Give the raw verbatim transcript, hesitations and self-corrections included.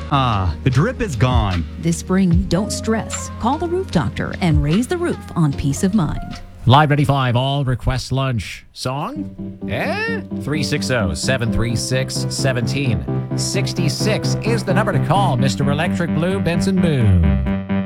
Ah, the drip is gone. This spring, don't stress. Call the Roof Doctor and raise the roof on peace of mind. Live ninety-five, all request lunch. Song? Eh? three six zero, seven three six, one seven six six is the number to call, Mister Electric Blue Benson Boone.